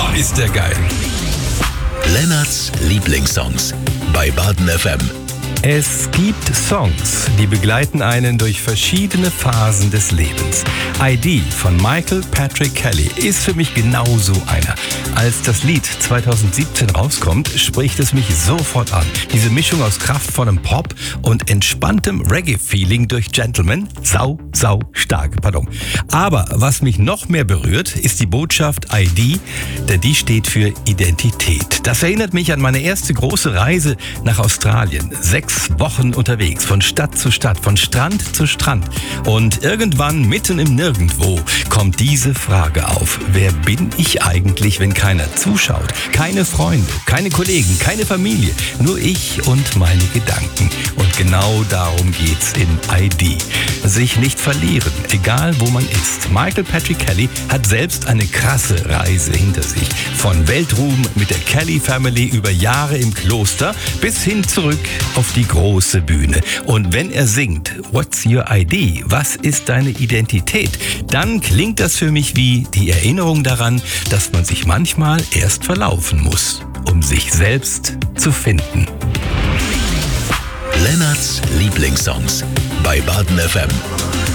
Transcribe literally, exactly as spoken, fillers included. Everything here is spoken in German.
ist der geil. Lennarts Lieblingssongs bei Baden F M. Es gibt Songs, die begleiten einen durch verschiedene Phasen des Lebens. I D von Michael Patrick Kelly ist für mich genauso einer. Als das Lied zweitausendsiebzehn rauskommt, spricht es mich sofort an. Diese Mischung aus kraftvollem Pop und entspanntem Reggae-Feeling durch Gentleman, sau, sau stark, pardon. Aber was mich noch mehr berührt, ist die Botschaft I D, denn die steht für Identität. Das erinnert mich an meine erste große Reise nach Australien. Sechs Wochen unterwegs, von Stadt zu Stadt, von Strand zu Strand. Und irgendwann, mitten im Nirgendwo, kommt diese Frage auf. Wer bin ich eigentlich, wenn keiner zuschaut? Keine Freunde, keine Kollegen, keine Familie. Nur ich und meine Gedanken. Und genau darum geht's in I D. Sich nicht verlieren, egal wo man ist. Michael Patrick Kelly hat selbst eine krasse Reise hinter sich. Von Weltruhm mit der Kelly Family über Jahre im Kloster bis hin zurück auf die große Bühne. Und wenn er singt, What's your I D? Was ist deine Identität? Dann klingt das für mich wie die Erinnerung daran, dass man sich manchmal erst verlaufen muss, um sich selbst zu finden. Lennarts Lieblingssongs bei Baden F M.